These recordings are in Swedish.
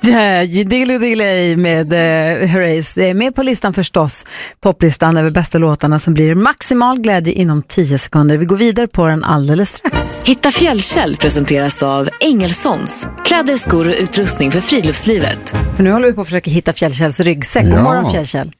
Diggly med Herreys. Med på listan förstås. Topplistan över bästa låtarna som blir maximal glädje inom 10 sekunder. Vi går vidare på den alldeles strax. Hitta Fjällkäll presenteras av Engelsons. Kläder, skor och utrustning för friluftslivet. För nu håller vi på att försöka hitta Fjällkälls ryggsäck. God morgon Fjällkäll.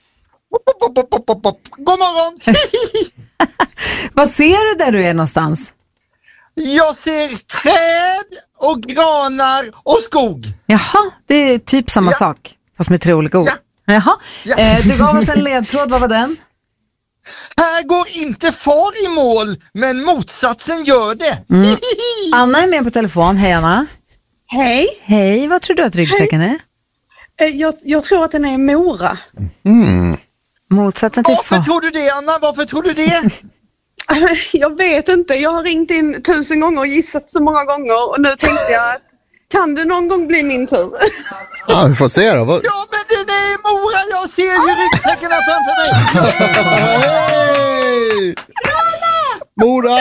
God morgon! Vad ser du där du är någonstans? Jag ser träd och granar och skog. Jaha, det är typ samma sak. Fast med 3 olika ord. Jaha, du gav oss en ledtråd, vad var den? Här går inte far i mål, men motsatsen gör det. Anna är med på telefon, hej Anna. Hej. Hej, vad tror du att ryggsäcken är? Jag tror att den är Mora. Motsatsen till Varför tror du det, Anna? Varför tror du det? Jag vet inte, jag har ringt in 1000 gånger och gissat så många gånger och nu tänkte jag, kan det någon gång bli min tur? Ja, vi får se då. Ja, men det är Mora, jag ser ju ryggsäcken här framför mig. Hej! Mora!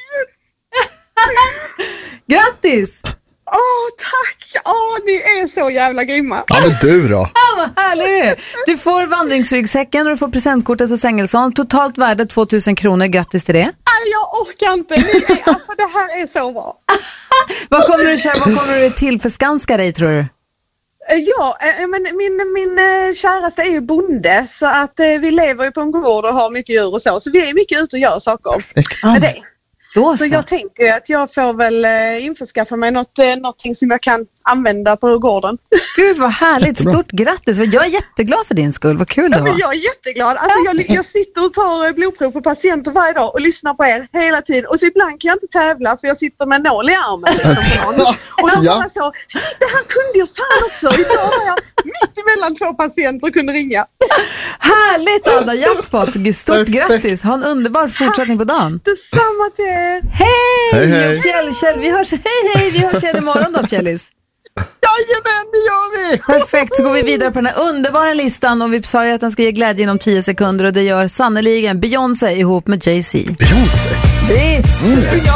Grattis! Tack! Ni är så jävla grymma. Ja, men du då? Vad härlig du är. Du får vandringsryggsäcken och du får presentkortet hos Engelsson. Totalt värde 2000 kronor. Grattis till det. Jag orkar inte. Alltså, det här är så bra. Vad kommer du till för skanska dig, tror du? Ja, men min käraste är ju bonde, så att vi lever ju på en gård och har mycket djur och så vi är mycket ute och gör saker med det. Så jag tänker att jag får väl införskaffa mig någonting som jag kan använda på gården. Gud vad härligt, stort grattis. Jag är jätteglad för din skull, vad kul det var. Jag är jätteglad. Alltså, jag sitter och tar blodprov på patienter varje dag och lyssnar på er hela tiden. Och så ibland kan jag inte tävla för jag sitter med en nål i armen. Och då bara så, det här kunde jag fan också. Idag var jag mitt emellan 2 patienter och kunde ringa. Härligt Anna, jackpot. Stort grattis, ha en underbar fortsättning på dagen. Detsamma till er. Hej Fjällkäll, vi hörs igen imorgon då Fjällis. Jajamän, det gör vi! Perfekt, så går vi vidare på den här underbara listan och vi sa ju att den ska ge glädje inom 10 sekunder och det gör sannoliken Beyoncé ihop med Jay-Z. Beyoncé? Visst!